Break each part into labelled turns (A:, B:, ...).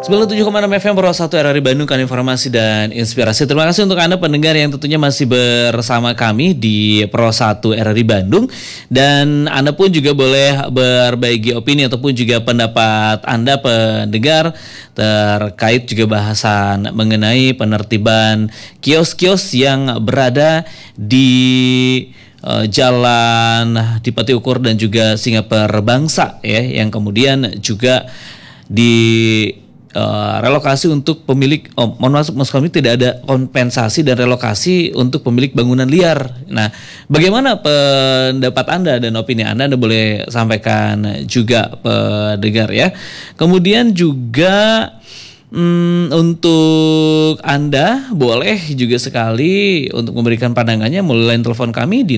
A: 97,6 FM Pro 1 RRI Bandung kan informasi dan inspirasi. Terima kasih untuk Anda pendengar yang tentunya masih bersama kami di Pro 1 RRI Bandung. Dan Anda pun juga boleh berbagi opini ataupun juga pendapat Anda pendengar terkait juga bahasan mengenai penertiban kios-kios yang berada di Jalan Dipati Ukur dan juga Singapura Bangsa ya, yang kemudian juga di relokasi untuk pemilik, maksud kami tidak ada kompensasi dan relokasi untuk pemilik bangunan liar. Nah, bagaimana pendapat Anda dan opini Anda boleh sampaikan juga pendengar ya. Kemudian juga untuk Anda boleh juga sekali untuk memberikan pandangannya melalui line telepon kami di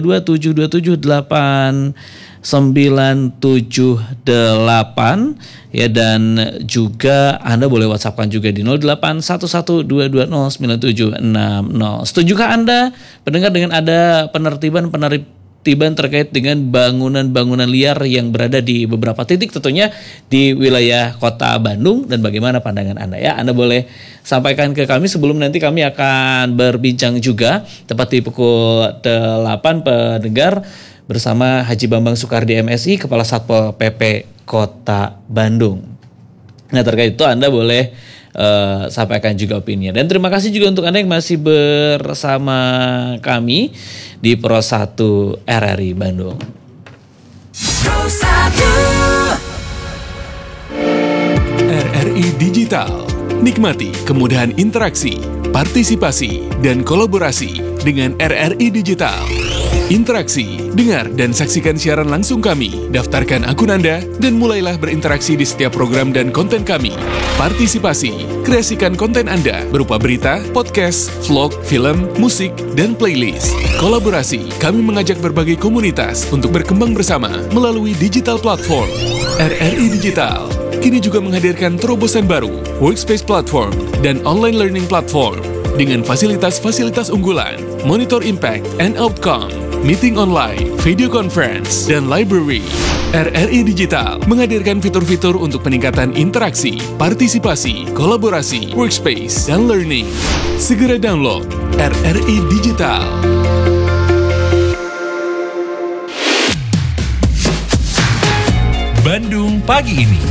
A: 0227278978 ya, dan juga Anda boleh WhatsAppkan juga di 081122097660. Setujukah Anda pendengar dengan ada penertiban terkait dengan bangunan-bangunan liar yang berada di beberapa titik tentunya di wilayah Kota Bandung, dan bagaimana pandangan Anda ya? Anda boleh sampaikan ke kami sebelum nanti kami akan berbincang juga tepat di pukul 8 pendengar bersama Haji Bambang Sukardi MSI, Kepala Satpol PP Kota Bandung. Nah, terkait itu Anda boleh sampaikan juga opininya. Dan terima kasih juga untuk Anda yang masih bersama kami di Pro 1 RRI Bandung.
B: Pro 1 RRI Digital. Nikmati kemudahan interaksi, partisipasi, dan kolaborasi dengan RRI Digital. Interaksi, dengar dan saksikan siaran langsung kami, daftarkan akun Anda, dan mulailah berinteraksi di setiap program dan konten kami. Partisipasi, kreasikan konten Anda berupa berita, podcast, vlog, film, musik, dan playlist. Kolaborasi, kami mengajak berbagai komunitas untuk berkembang bersama melalui digital platform. RRI Digital kini juga menghadirkan terobosan baru, workspace platform, dan online learning platform dengan fasilitas-fasilitas unggulan, monitor impact and outcome, meeting online, video conference, dan library. RRI Digital menghadirkan fitur-fitur untuk peningkatan interaksi, partisipasi, kolaborasi, workspace, dan learning. Segera download RRI Digital.
C: Bandung pagi ini.